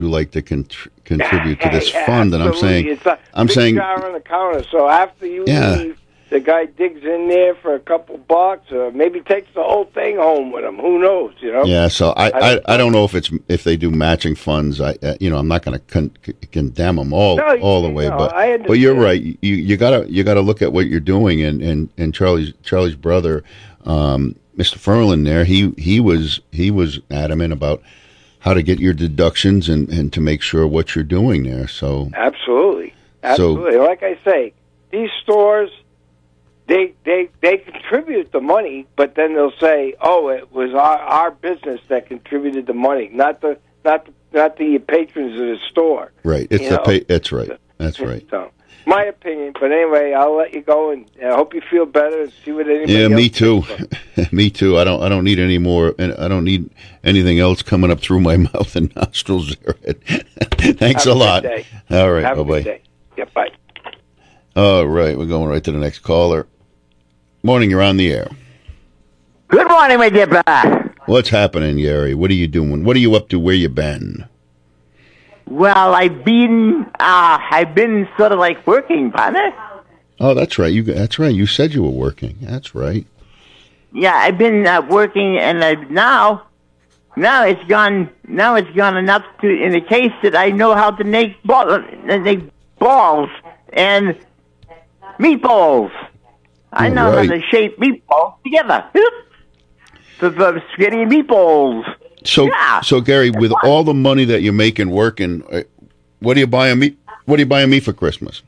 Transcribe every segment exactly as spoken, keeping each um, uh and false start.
who like to con- contribute to this Yeah, fund, and I'm absolutely. saying, It's a I'm big saying, jar on the counter. So after you Yeah. leave, the guy digs in there for a couple bucks, or maybe takes the whole thing home with him. Who knows? You know? yeah. So I, I I, don't I don't know if it's if they do matching funds. I, uh, you know, I'm not going to con- condemn them all No, all the you way, know, but I but you're understand. right. You you gotta you gotta look at what you're doing, and and and Charlie's Charlie's brother, um, Mister Ferlin, there, he he was he was adamant about how to get your deductions and, and to make sure what you're doing there. So Absolutely, absolutely. Like I say, these stores, they they they contribute the money, but then they'll say, "Oh, it was our, our business that contributed the money, not the not the, not the patrons of the store." right, it's You the know? pay, that's right, that's right. So, my opinion. But anyway, I'll let you go, and I hope you feel better and see what anybody Yeah, else me too. thinks. Me too. I don't. I don't need any more. And I don't need anything else coming up through my mouth and nostrils. There. Thanks Have a a good lot. day. All right. Have Bye a good bye. day. Yeah, bye. All right. We're going right to the next caller. Morning. You're on the air. Good morning, my dear brother. What's happening, Gary? What are you doing? What are you up to? Where you been? Well, I've been, uh, I've been sort of like working, partner. Oh, that's right. You. That's right. You said you were working. That's right. Yeah, I've been uh, working, and I, now, now it's gone. Now it's gone enough to, in the case that I know how to make ball, uh, make balls and meatballs. I know Right. how to shape meatballs together. So, for spaghetti and meatballs. So, Yeah. so Gary, with all the money that you're making working, uh, what are you buying me? What are you buying me for Christmas?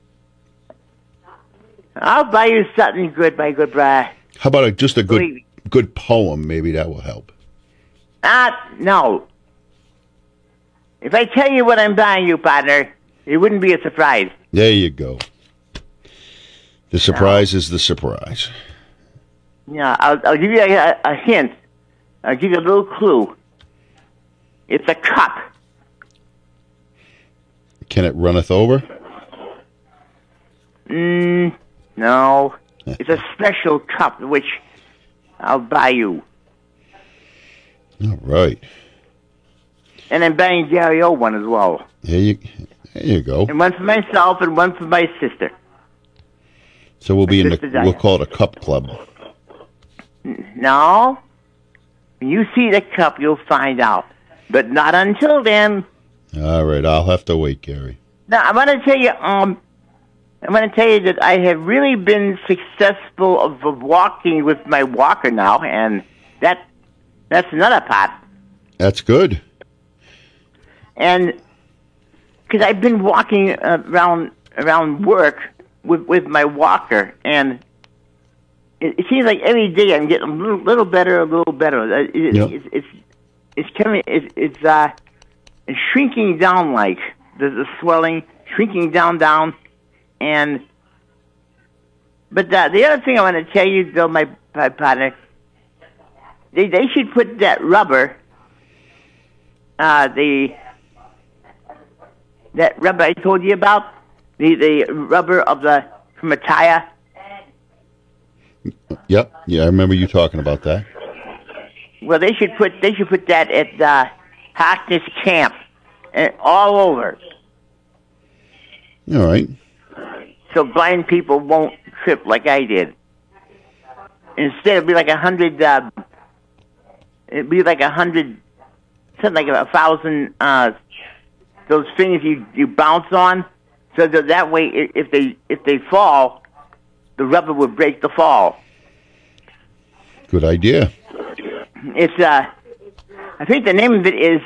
I'll buy you something good, my good brother. How about a, just a good Believe me. good poem? Maybe that will help. Ah, no. If I tell you what I'm buying you, partner, it wouldn't be a surprise. There you go. The surprise is the surprise. Yeah, I'll, I'll give you a, a hint. I'll give you a little clue. It's a cup. Can it runneth over? Mm, no. It's a special cup, which I'll buy you. All right. And I'm buying Gary O one as well. There you, there you go. And one for myself and one for my sister. So we'll be in the, Sister we'll Diane. call it a cup club. No. When you see the cup, you'll find out. But not until then. All right. I'll have to wait, Gary. Now, I want to tell you, um, I want to tell you that I have really been successful of, of walking with my walker now, and that that's another part. That's good. And because I've been walking uh, around around work with with my walker, and it, it seems like every day I'm getting a little, little better, a little better. Uh, It, Yep. it's, it's it's coming. It's it's uh, it's shrinking down, like the, the swelling shrinking down, down, and. But uh, the other thing I want to tell you, though, my, my partner, they they should put that rubber, uh, the that rubber I told you about, the the rubber of the from a tire. Yep. Yeah, I remember you talking about that. Well, they should put they should put that at uh, Harkness Camp, and all over, All right. so blind people won't trip like I did. Instead, it'd be like a hundred. Uh, it'd be like a hundred, something like a thousand. Uh, those things you you bounce on, so that that way, i- if they if they fall, the rubber would break the fall. Good idea. It's uh, I think the name of it is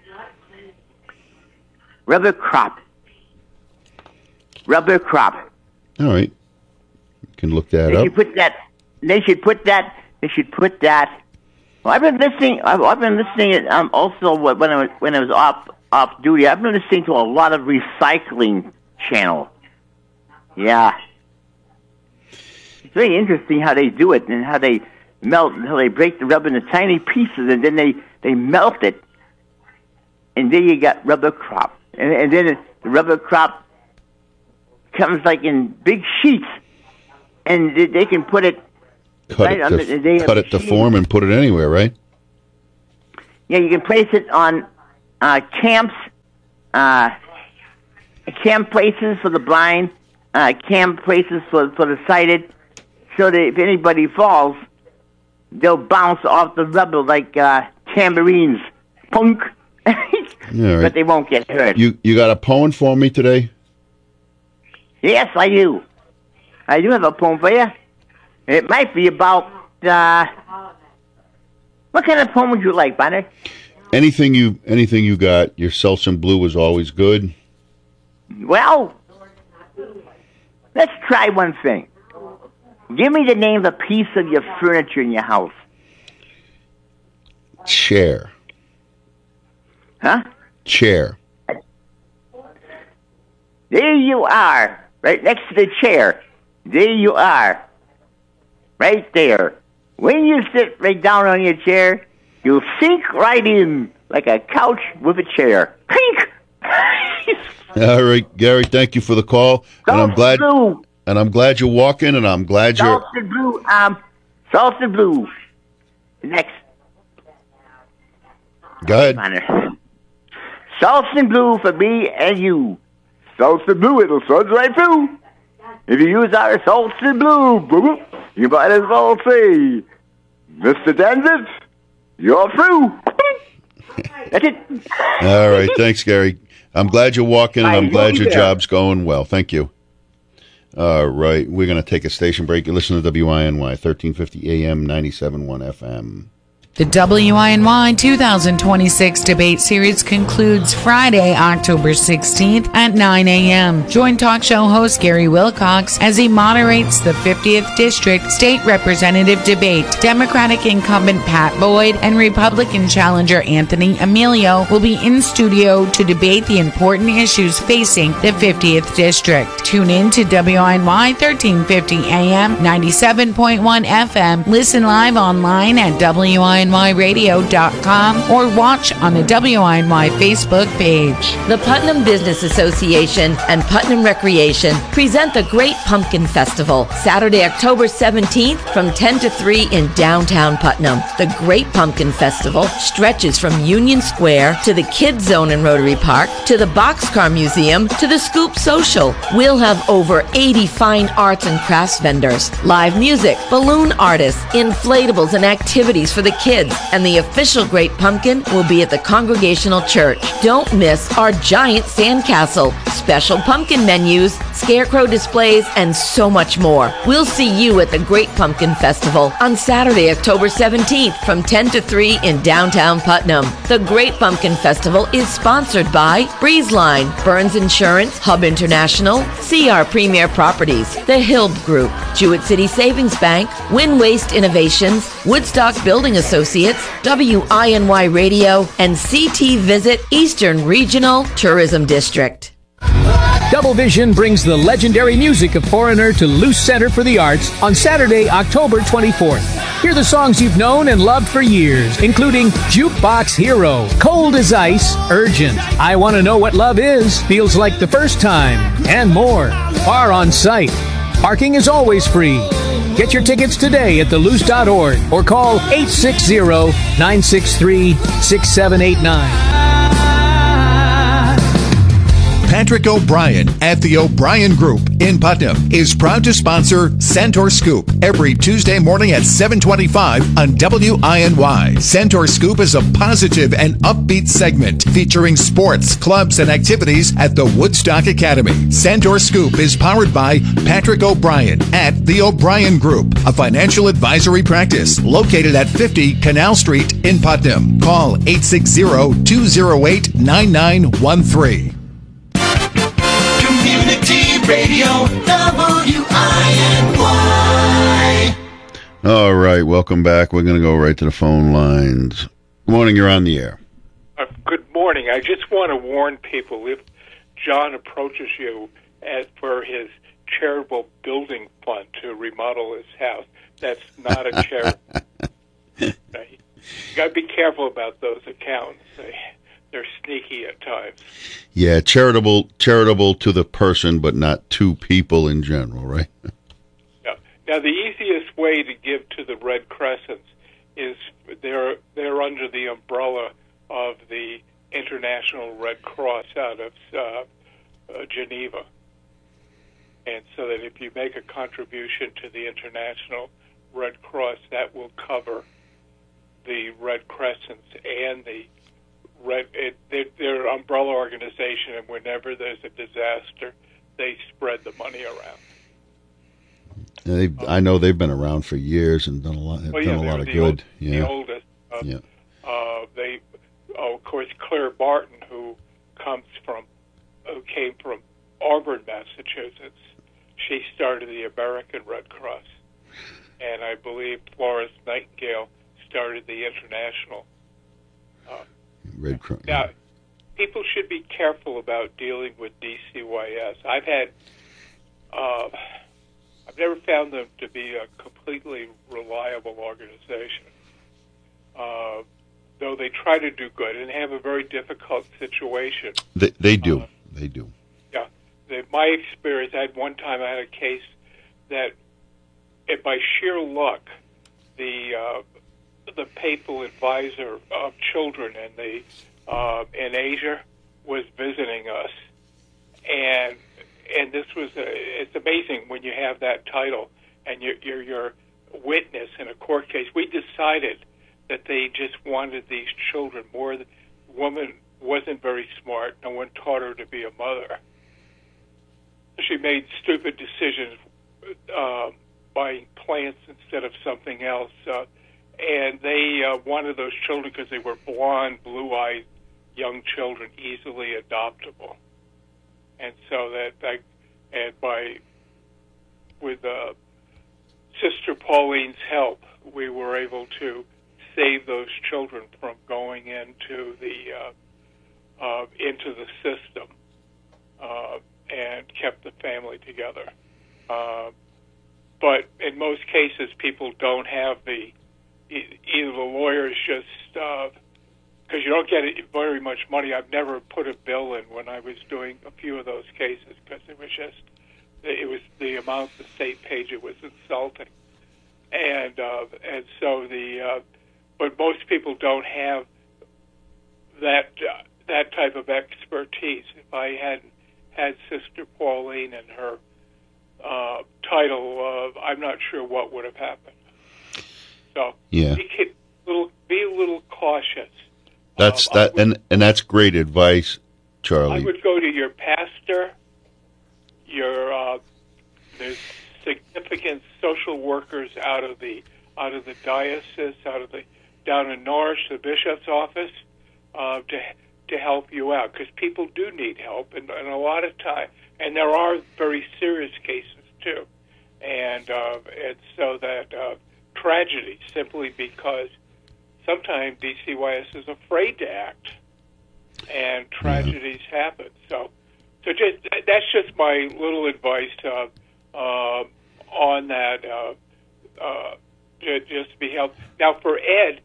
rubber crop. Rubber crop. All right. You can look that They up. should put that. They should put that. They should put that. Well, I've been listening. I've, I've been listening. Um, also, when I was when I was off off duty, I've been listening to a lot of recycling channel. Yeah, it's very interesting how they do it and how they melt, how they break the rubber into tiny pieces, and then they they melt it, and then you got rubber crop, and, and then the rubber crop comes like in big sheets, and they, they can put it. Cut right it under to, the day of cut it to machine. form and put it anywhere, right? Yeah, you can place it on uh, camps uh, camp places for the blind, uh, camp places for for the sighted, so that if anybody falls, they'll bounce off the rubber like uh, tambourines. Punk. Right. But they won't get hurt. You you got a poem for me today? Yes, I do. I do have a poem for you. It might be about, uh... what kind of poem would you like, Bonner? Anything you anything you got. Your Selsun Blue was always good. Well, let's try one thing. Give me the name of a piece of your furniture in your house. Chair. Huh? Chair. There you are, right next to the chair. There you are, right there. When you sit right down on your chair, you'll sink right in like a couch with a chair. Clink! All right, Gary. Thank you for the call, and I'm glad. Blue. And I'm glad you're walking, and I'm glad you're. Salted blue. Um, salted blue. Next. Go ahead. Salted blue for me and you. Salted blue, it'll suds right through. If you use our salted blue, boo-boo, you might as well say, Mister Danvers, you're through. That's it. All right. Thanks, Gary. I'm glad you're walking, and I'm glad your job's going well. Thank you. All right. We're going to take a station break. You listen to W I N Y, thirteen fifty A M, ninety-seven point one F M. The W I N Y two thousand twenty-six debate series concludes Friday, October sixteenth at nine a.m. Join talk show host Gary Wilcox as he moderates the fiftieth District State Representative debate. Democratic incumbent Pat Boyd and Republican challenger Anthony Emilio will be in studio to debate the important issues facing the fiftieth District. Tune in to W I N Y thirteen fifty A M, ninety-seven point one F M. Listen live online at W I N Y radio dot com or watch on the W I N Y Facebook page. The Putnam Business Association and Putnam Recreation present the Great Pumpkin Festival, Saturday, October seventeenth from ten to three in downtown Putnam. The Great Pumpkin Festival stretches from Union Square to the Kids Zone in Rotary Park to the Boxcar Museum to the Scoop Social. We'll have over eighty fine arts and crafts vendors, live music, balloon artists, inflatables, and activities for the kids. And the official Great Pumpkin will be at the Congregational Church. Don't miss our giant sandcastle, special pumpkin menus, scarecrow displays, and so much more. We'll see you at the Great Pumpkin Festival on Saturday, October seventeenth from ten to three in downtown Putnam. The Great Pumpkin Festival is sponsored by Breezeline, Burns Insurance, Hub International, C R Premier Properties, The Hild Group, Jewett City Savings Bank, Win Waste Innovations, Woodstock Building Associates, W I N Y Radio, and C T Visit Eastern Regional Tourism District. Double Vision brings the legendary music of Foreigner to Luce Center for the Arts on Saturday, October twenty-fourth. Hear the songs you've known and loved for years, including Jukebox Hero, Cold as Ice, Urgent, I Want to Know What Love Is, Feels Like the First Time, and more. Are on site. Parking is always free. Get your tickets today at the luce dot org or call eight six zero, nine six three, six seven eight nine. Patrick O'Brien at the O'Brien Group in Putnam is proud to sponsor Centaur Scoop every Tuesday morning at seven twenty-five on W I N Y. Centaur Scoop is a positive and upbeat segment featuring sports, clubs, and activities at the Woodstock Academy. Centaur Scoop is powered by Patrick O'Brien at the O'Brien Group, a financial advisory practice located at fifty Canal Street in Putnam. Call eight six zero, two zero eight, nine nine one three. Radio W I N Y. All right, welcome back. We're going to go right to the phone lines. Good morning, you're on the air. Uh, good morning. I just want to warn people, if John approaches you at, for his charitable building fund to remodel his house, that's not a charity. You got to be careful about those accounts. They, they're sneaky at times. Yeah, charitable charitable to the person, but not to people in general, right? Yeah. Now, the easiest way to give to the Red Crescents is they're they're under the umbrella of the International Red Cross out of uh, uh, Geneva. And so that if you make a contribution to the International Red Cross, that will cover the Red Crescents and the Red. It, they're, they're an umbrella organization, and whenever there's a disaster, they spread the money around. They, um, I know they've been around for years and done a lot. Have well, done yeah, a lot of the good. Old, yeah, the oldest. Uh, yeah. Uh, they, oh, of course, Claire Barton, who comes from, who came from Auburn, Massachusetts. She started the American Red Cross, and I believe Florence Nightingale started the International uh, Red Cross. Now, people should be careful about dealing with D C Y S. I've had, uh, I've never found them to be a completely reliable organization, uh, though they try to do good and have a very difficult situation. They, they do. Uh, they do. Yeah. The, my experience, I had one time I had a case that, it, by sheer luck, the uh, the papal advisor of children in the uh, in Asia was visiting us, and and this was a, it's amazing when you have that title and you're, you're your witness in a court case. We decided that they just wanted these children more. The woman wasn't very smart. No one taught her to be a mother. She made stupid decisions, uh, buying plants instead of something else. Uh, and they uh, wanted those children because they were blonde, blue-eyed young children, easily adoptable. And so that, that and by, with uh, Sister Pauline's help, we were able to save those children from going into the uh, uh, into the system. Uh, and kept the family together. Uh, but in most cases, people don't have the, either the lawyers just, because uh, you don't get very much money. I've never put a bill in when I was doing a few of those cases because it was just, it was the amount the state paid you was insulting. And, uh, and so the, uh, but most people don't have that, uh, that type of expertise. If I hadn't had Sister Pauline and her uh, title, uh, I'm not sure what would have happened. So yeah. be, little, be a little cautious. That's um, that, would, and and that's great advice, Charlie. I would go to your pastor. Your uh, there's significant social workers out of the out of the diocese, out of the down in Norwich, the bishop's office, uh, to. to help you out, because people do need help, and, and a lot of time, and there are very serious cases too, and uh, and so that uh, tragedy, simply because sometimes D C Y S is afraid to act, and tragedies yeah. happen. So, so just that's just my little advice uh, uh, on that. Uh, uh, just to be helped. Now, for Ed,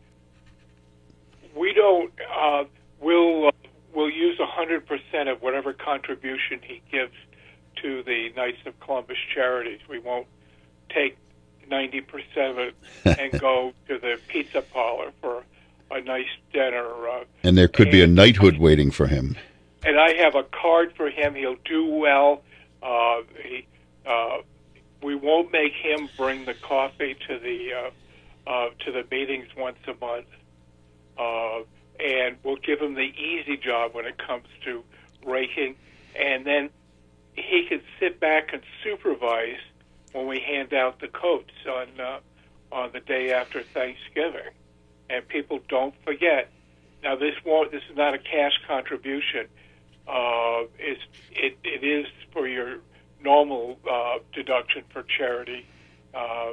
we don't. Uh, We'll uh, we'll use one hundred percent of whatever contribution he gives to the Knights of Columbus charities. We won't take ninety percent of it and go to the pizza parlor for a nice dinner. Uh, and there could and, be a knighthood waiting for him. And I have a card for him. He'll do well. Uh, he, uh, we won't make him bring the coffee to the uh, uh, to the meetings once a month. Uh, And we'll give him the easy job when it comes to raking. And then he can sit back and supervise when we hand out the coats on uh, on the day after Thanksgiving. And people don't forget. Now, this won't. This is not a cash contribution. Uh, it's, it it is for your normal uh, deduction for charity. Uh,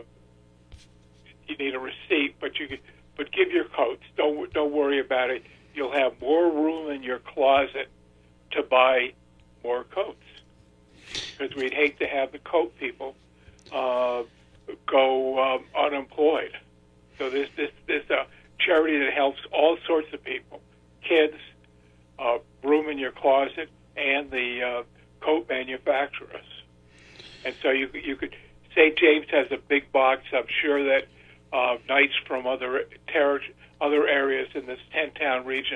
you need a receipt, but you can. But give your coats. Don't don't worry about it. You'll have more room in your closet to buy more coats. Because we'd hate to have the coat people uh, go um, unemployed. So this this this a charity that helps all sorts of people: kids, uh, room in your closet, and the uh, coat manufacturers. And so you you could. Saint James has a big box. I'm sure that. Uh, Knights from other ter- other areas in this ten-town region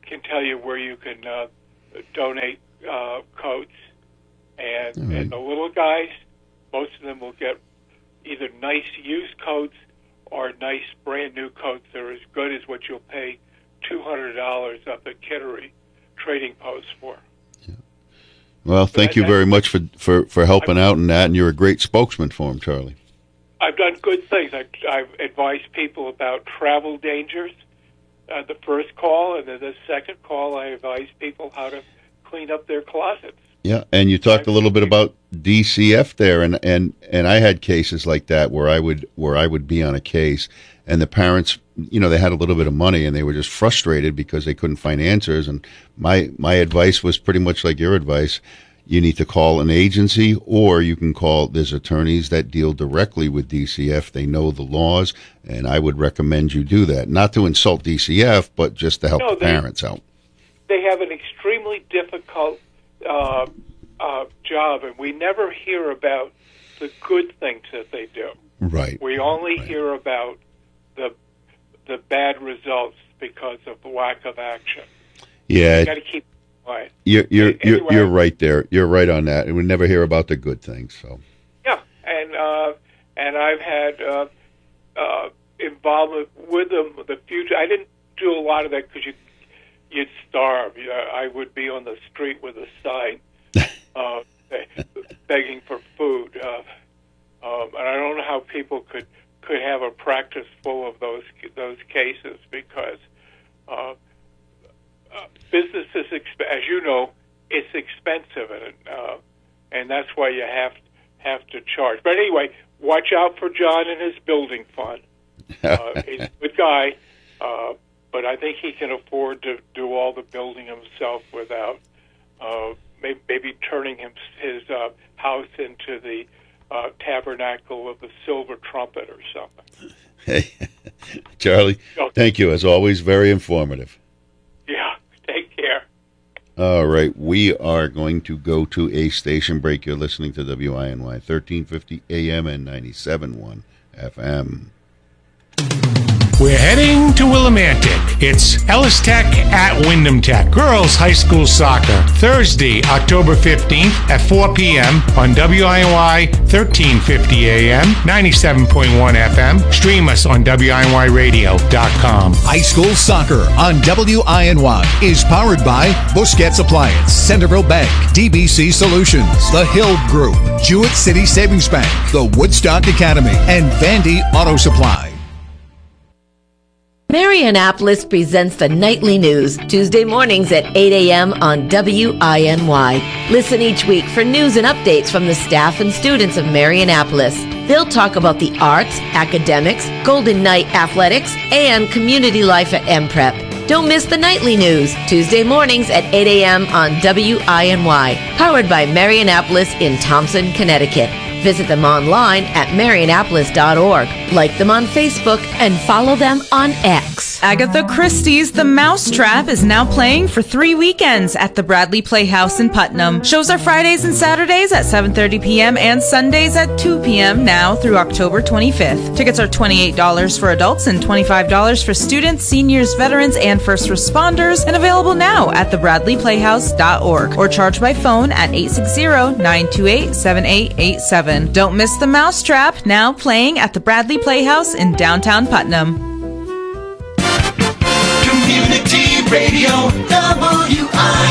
can tell you where you can uh, donate uh, coats. And, right. and the little guys, most of them will get either nice used coats or nice brand new coats. They're as good as what you'll pay two hundred dollars up at Kittery Trading Post for. Yeah. Well, thank you very much for, for, for helping I've, out in that, and you're a great spokesman for him, Charlie. I've done good things. I, I've advised people about travel dangers, uh, the first call, and then the second call I advise people how to clean up their closets. Yeah, and you talked a little bit about D C F there, and, and, and I had cases like that where I would where I would be on a case, and the parents, you know, they had a little bit of money, and they were just frustrated because they couldn't find answers. And my my advice was pretty much like your advice: you need to call an agency, or you can call. There's attorneys that deal directly with D C F; they know the laws, and I would recommend you do that. Not to insult D C F, but just to help no, the they, parents out. They have an extremely difficult Uh, uh, job, and we never hear about the good things that they do. Right. We only right. hear about the the bad results because of the lack of action. Yeah, you got to keep quiet. You're you're anyway, you're you're right there. You're right on that, and we never hear about the good things. So yeah, and uh, and I've had uh, uh, involvement with them. The future. I didn't do a lot of that because you. You'd starve. I would be on the street with a sign uh, begging for food. Uh, um, and I don't know how people could, could have a practice full of those those cases because uh, uh, business is, exp- as you know, it's expensive, and uh, and that's why you have have to charge. But anyway, watch out for John and his building fund. Uh, he's a good guy. Uh, But I think he can afford to do all the building himself without uh, maybe, maybe turning him, his uh, house into the uh, tabernacle of the silver trumpet or something. Hey, Charlie, okay. Thank you. As always, very informative. Yeah, take care. All right, we are going to go to a station break. You're listening to W I N Y, thirteen fifty A M and ninety-seven point one F M. We're heading to Willimantic. It's Ellis Tech at Wyndham Tech. Girls High School Soccer. Thursday, October fifteenth at four p.m. on W I N Y thirteen fifty A M, ninety-seven point one F M. Stream us on W I N Y radio dot com. High School Soccer on W I N Y is powered by Busquets Appliance, Centerville Bank, D B C Solutions, The Hill Group, Jewett City Savings Bank, the Woodstock Academy, and Vandy Auto Supply. Marianapolis presents the Nightly News, Tuesday mornings at eight a.m. on W I N Y. Listen each week for news and updates from the staff and students of Marianapolis. They'll talk about the arts, academics, Golden Knight athletics, and community life at M Prep. Don't miss the Nightly News, Tuesday mornings at eight a.m. on W I N Y, powered by Marianapolis in Thompson, Connecticut. Visit them online at marianapolis dot org. Like them on Facebook and follow them on X. Agatha Christie's The Mousetrap is now playing for three weekends at the Bradley Playhouse in Putnam. Shows are Fridays and Saturdays at seven thirty p.m. and Sundays at two p.m. now through October twenty-fifth. Tickets are twenty-eight dollars for adults and twenty-five dollars for students, seniors, veterans, and first responders, and available now at the bradley playhouse dot org or charge by phone at eight six zero, nine two eight, seven eight eight seven. Don't miss The Mousetrap, now playing at the Bradley Playhouse in downtown Putnam. Community Radio, W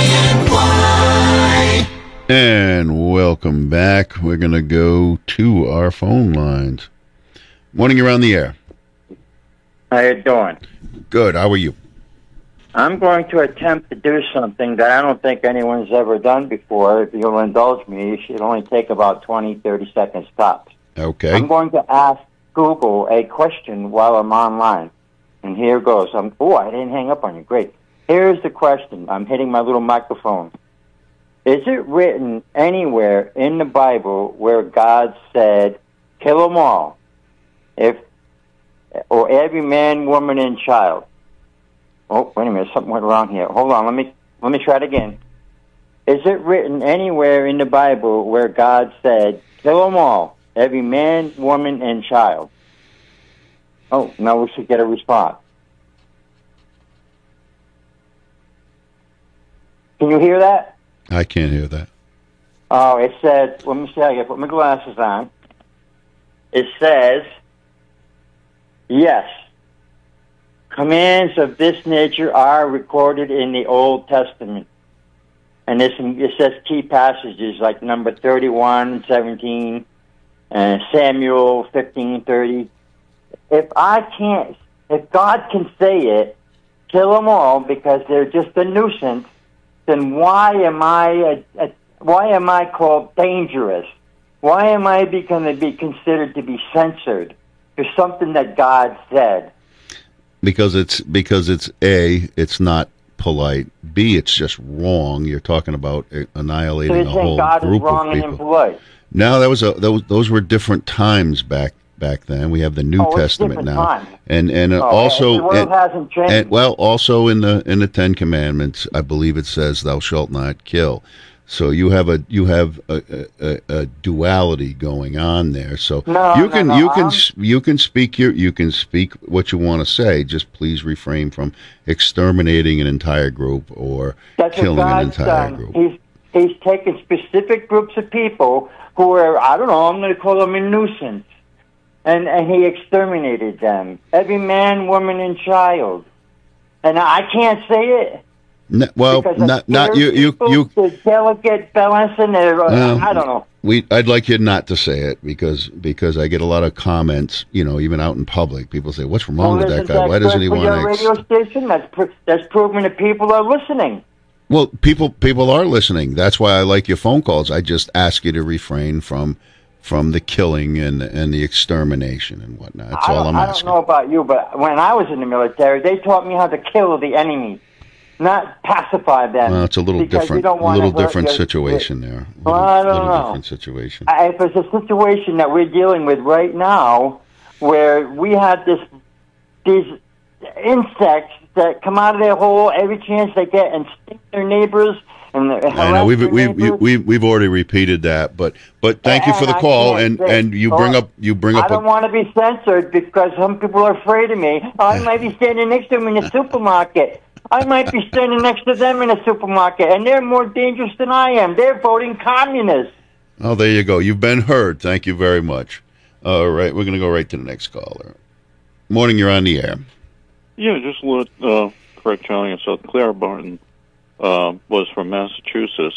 I N Y. And welcome back. We're going to go to our phone lines. Morning, you're on the air. How you doing? Good. How are you? I'm going to attempt to do something that I don't think anyone's ever done before. If you'll indulge me, it should only take about twenty, thirty seconds tops. Okay. I'm going to ask Google a question while I'm online. And here goes. I'm, oh, I didn't hang up on you. Great. Here's the question. I'm hitting my little microphone. Is it written anywhere in the Bible where God said, kill them all, if, or every man, woman, and child? Oh, wait a minute, something went wrong here. Hold on, let me let me try it again. Is it written anywhere in the Bible where God said, kill them all, every man, woman, and child? Oh, now we should get a response. Can you hear that? I can't hear that. Oh, it said, let me see, I gotta put my glasses on. It says, yes, commands of this nature are recorded in the Old Testament. And this, it says key passages like number thirty-one, seventeen, and Samuel fifteen, thirty. If I can't, if God can say it, kill them all because they're just a nuisance, then why am I a, a, why am I called dangerous? Why am I going to be considered to be censored for something that God said? Because it's because it's A, it's not polite. B, it's just wrong. You're talking about annihilating so a whole God group is wrong of people. And impolite. No, that was a those, those were different times back back then. We have the New oh, Testament now, time. and and oh, also the world and, hasn't changed. And, well, also in the in the Ten Commandments, I believe it says, "Thou shalt not kill." So you have a you have a, a, a duality going on there. So no, you can no, no, you can I'm... you can speak your you can speak what you want to say. Just please refrain from exterminating an entire group or That's killing an God's entire done. group. He's he's taken specific groups of people who are, I don't know, I'm going to call them a nuisance, and and he exterminated them. Every man, woman, and child. And I can't say it. No, well, not not you you you. The delicate balance in there. Uh, I don't know. We I'd like you not to say it because because I get a lot of comments. You know, even out in public, people say, "What's wrong well, with that guy? that Why doesn't he want to?" to?" Radio ex- station. That's pr- that's proving that people are listening. Well, people people are listening. That's why I like your phone calls. I just ask you to refrain from from the killing and and the extermination and whatnot. That's all I'm I asking. I don't know about you, but when I was in the military, they taught me how to kill the enemy. Not pacify them. Well, it's a little different, a little different situation there. A Well, little, I don't little know. different situation. I, if it's a situation that we're dealing with right now, where we have this, these insects that come out of their hole every chance they get and sting their neighbors. And I know we've we've we've we've already repeated that, but but thank you for the call, and and you bring up you bring up. I don't want to be censored because some people are afraid of me. I might be standing next to them in the supermarket. I might be standing next to them in a supermarket, and they're more dangerous than I am. They're voting communist. Oh, there you go. You've been heard. Thank you very much. All right, we're going to go right to the next caller. Morning, you're on the air. Yeah, just let uh, correct Charlie and South Clara Barton uh, was from Massachusetts,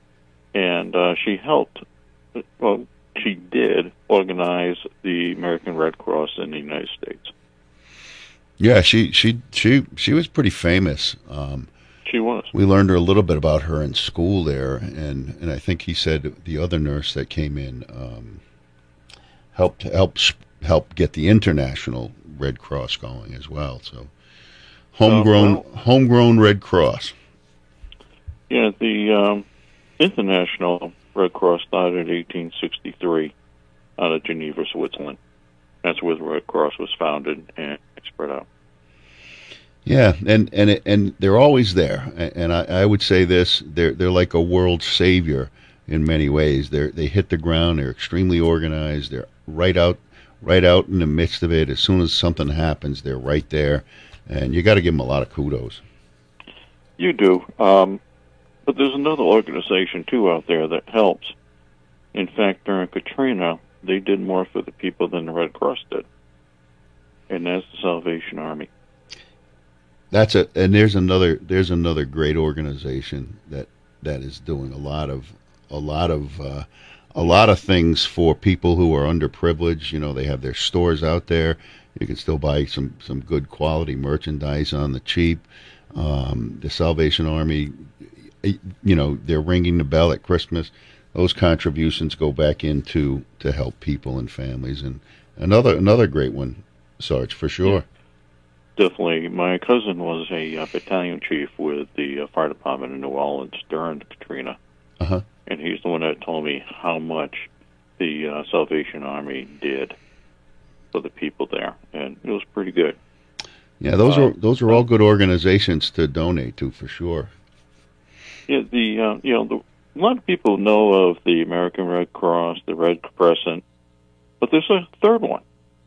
and uh, she helped, well, she did organize the American Red Cross in the United States. Yeah, she she she she was pretty famous. Um, she was. We learned her a little bit about her in school there, and, and I think he said the other nurse that came in um, helped help help get the International Red Cross going as well. So homegrown uh, well, homegrown Red Cross. Yeah, the um, International Red Cross started in eighteen sixty-three out of Geneva, Switzerland. That's where the Red Cross was founded and spread out. Yeah, and and it, and they're always there. And I, I would say this: they're they're like a world savior in many ways. They they hit the ground. They're extremely organized. They're right out right out in the midst of it. As soon as something happens, they're right there, and you got to give them a lot of kudos. You do, um, but there's another organization too out there that helps. In fact, during Katrina, they did more for the people than the Red Cross did, and that's the Salvation Army. That's a and there's another there's another great organization that that is doing a lot of a lot of uh, a lot of things for people who are underprivileged. You know, they have their stores out there. You can still buy some some good quality merchandise on the cheap. Um, the Salvation Army, you know, they're ringing the bell at Christmas. Those contributions go back into to help people and families, and another another great one, Sarge, for sure. Definitely. My cousin was a uh, battalion chief with the uh, fire department in New Orleans during Katrina, uh-huh. and he's the one that told me how much the uh, Salvation Army did for the people there, and it was pretty good. Yeah, those uh, are those are all good organizations to donate to for sure. Yeah, the uh, you know the. A lot of people know of the American Red Cross, the Red Crescent, but there's a third one,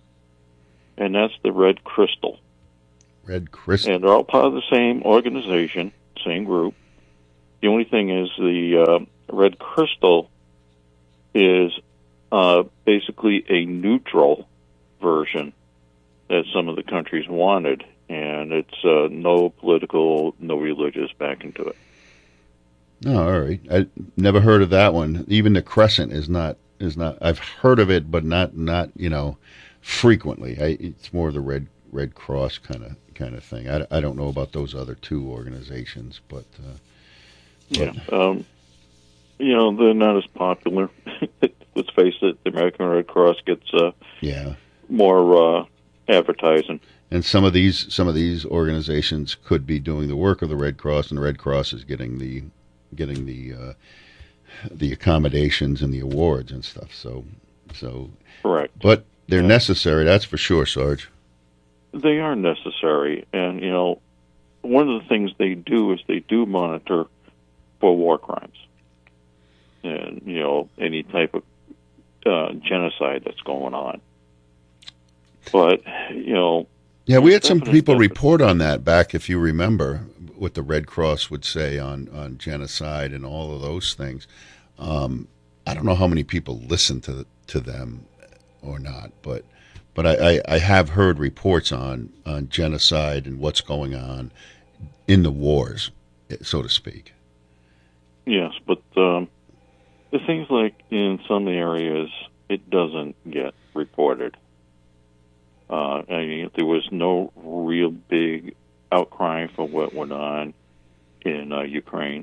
and that's the Red Crystal. Red Crystal. And they're all part of the same organization, same group, The only thing is the uh, Red Crystal is uh, basically a neutral version that some of the countries wanted, and it's uh, no political, no religious backing to it. Oh, all right. I never heard of that one. Even the Crescent is not is not. I've heard of it, but not not you know frequently. I, it's more of the Red Red Cross kind of kind of thing. I, I don't know about those other two organizations, but. Uh, Yeah, um, you know, they're not as popular. Let's face it, the American Red Cross gets uh, yeah more uh, advertising. And some of these some of these organizations could be doing the work of the Red Cross, and the Red Cross is getting the getting the uh, the accommodations and the awards and stuff. So, so correct. But they're yeah. necessary, that's for sure, Sarge. They are necessary, and you know, one of the things they do is they do monitor for war crimes, and you know any type of uh, genocide that's going on. But you know, yeah, we had some people report on that back, if you remember, what the Red Cross would say on, on genocide and all of those things. Um, I don't know how many people listen to to them or not, but but I, I, I have heard reports on on genocide and what's going on in the wars, so to speak. Yes, but um, the things like in some areas it doesn't get reported. Uh, I mean, there was no real big outcry for what went on in uh, Ukraine.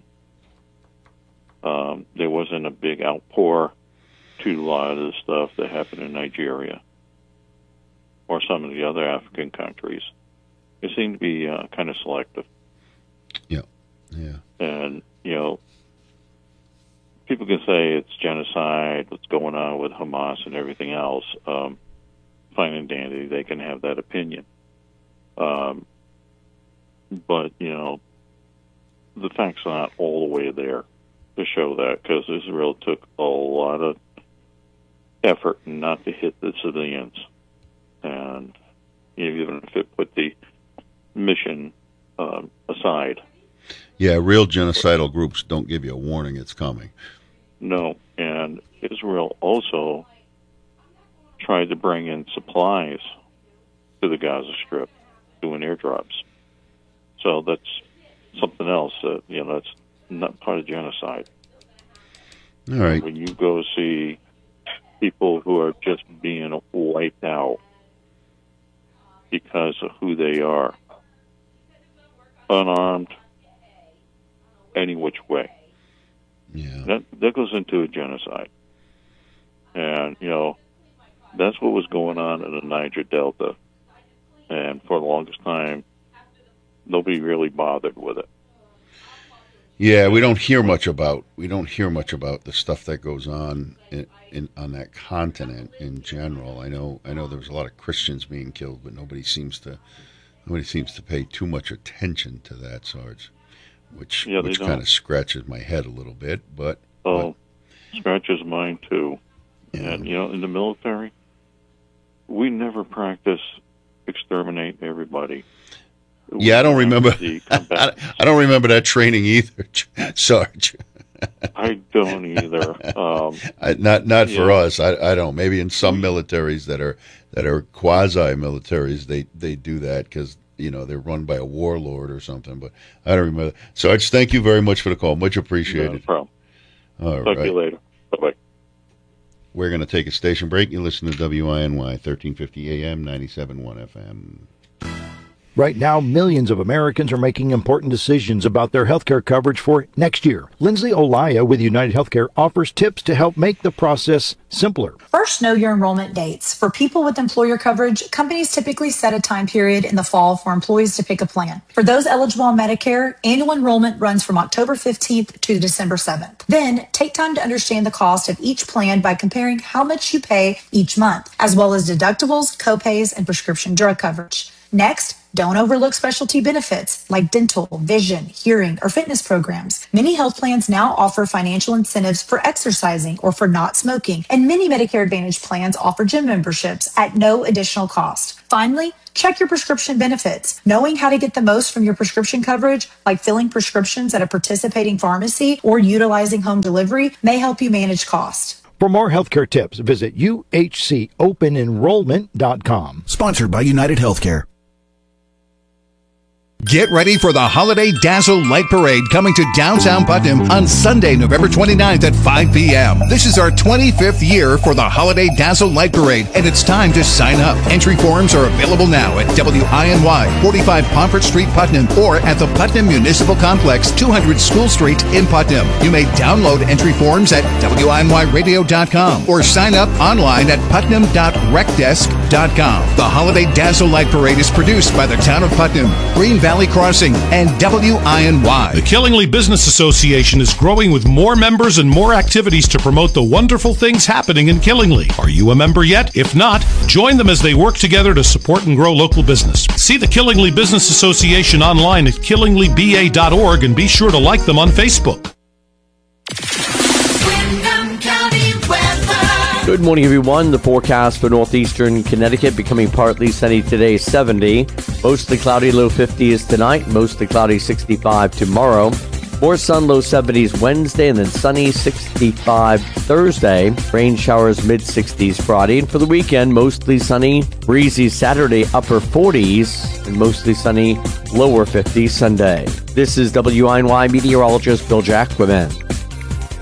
Um, there wasn't a big outpour to a lot of the stuff that happened in Nigeria or some of the other African countries. It seemed to be uh, kind of selective. Yeah, yeah. And, you know, people can say it's genocide, what's going on with Hamas and everything else. Um, fine and dandy, they can have that opinion. Um, but, you know, the facts are not all the way there to show that, because Israel took a lot of effort not to hit the civilians. And even if it put the mission um, aside. Yeah, real genocidal groups don't give you a warning it's coming. No, and Israel also tried to bring in supplies to the Gaza Strip, doing airdrops. So that's something else that, you know, that's not part of genocide. All right. When you go see people who are just being wiped out because of who they are, unarmed, any which way. Yeah. That that goes into a genocide. And, you know, that's what was going on in the Niger Delta. And for the longest time, nobody really bothered with it. Yeah, we don't hear much about we don't hear much about the stuff that goes on in, in on that continent in general. I know I know there was a lot of Christians being killed, but nobody seems to nobody seems to pay too much attention to that, Sarge, which yeah, which kind of scratches my head a little bit. But oh, but, scratches mine too. Yeah. And you know, in the military, we never practice exterminate everybody. Yeah, I don't remember. I don't remember that training either, Sarge. I don't either. Um, I, not not yeah. for us. I I don't. Maybe in some militaries that are that are quasi militaries, they they do that because you know they're run by a warlord or something. But I don't remember. Sarge, thank you very much for the call. Much appreciated. No problem. All Talk right. to you later. Bye bye. We're going to take a station break. You listen to W I N Y thirteen fifty A M, ninety-seven point one F M. Right now, millions of Americans are making important decisions about their healthcare coverage for next year. Lindsay Olaya with United Healthcare offers tips to help make the process simpler. First, know your enrollment dates. For people with employer coverage, companies typically set a time period in the fall for employees to pick a plan. For those eligible on Medicare, annual enrollment runs from October fifteenth to December seventh. Then, take time to understand the cost of each plan by comparing how much you pay each month, as well as deductibles, copays, and prescription drug coverage. Next, Don't overlook specialty benefits like dental, vision, hearing, or fitness programs. Many health plans now offer financial incentives for exercising or for not smoking, and many Medicare Advantage plans offer gym memberships at no additional cost. Finally, check your prescription benefits. Knowing how to get the most from your prescription coverage, like filling prescriptions at a participating pharmacy or utilizing home delivery, may help you manage costs. For more healthcare tips, visit U H C open enrollment dot com. Sponsored by United Healthcare. Get ready for the Holiday Dazzle Light Parade coming to downtown Putnam on Sunday, November twenty-ninth at five p.m. This is our twenty-fifth year for the Holiday Dazzle Light Parade, and it's time to sign up. Entry forms are available now at W I N Y, forty-five Pomfret Street, Putnam, or at the Putnam Municipal Complex, two hundred School Street in Putnam. You may download entry forms at W I N Y radio dot com or sign up online at putnam dot rec desk dot com. The Holiday Dazzle Light Parade is produced by the Town of Putnam, Green Valley Crossing, and W I N Y. The Killingly Business Association is growing with more members and more activities to promote the wonderful things happening in Killingly. Are you a member yet? If not, join them as they work together to support and grow local business. See the Killingly Business Association online at killingly b a dot org and be sure to like them on Facebook. Good morning, everyone. The forecast for northeastern Connecticut becoming partly sunny today, seventy. Mostly cloudy, low fifties tonight. Mostly cloudy, sixty-five tomorrow. More sun, low seventies Wednesday, and then sunny, sixty-five Thursday. Rain showers, mid sixties Friday. And for the weekend, mostly sunny, breezy Saturday, upper forties, and mostly sunny, lower fifties Sunday. This is W I N Y meteorologist Bill Jacquemin.